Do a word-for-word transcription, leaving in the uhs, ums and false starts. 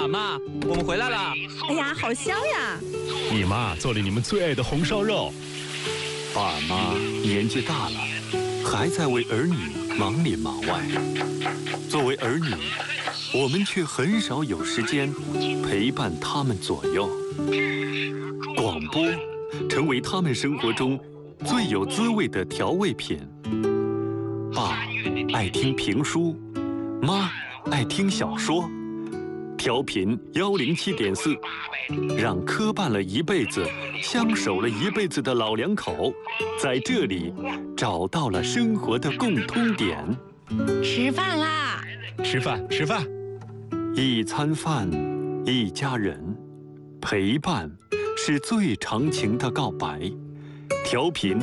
爸妈，我们回来啦！ 哎呀，好香呀！ 你妈做了你们最爱的红烧肉。 爸妈年纪大了，还在为儿女忙里忙外。作为儿女，我们却很少有时间陪伴他们左右。广播成为他们生活中最有滋味的调味品。爸爱听评书，妈爱听小说。调频幺零七点四，让磕绊了一辈子、相守了一辈子的老两口，在这里找到了生活的共通点。 吃饭啦！ 吃饭，吃饭。 一餐饭，一家人，陪伴是最长情的告白。调频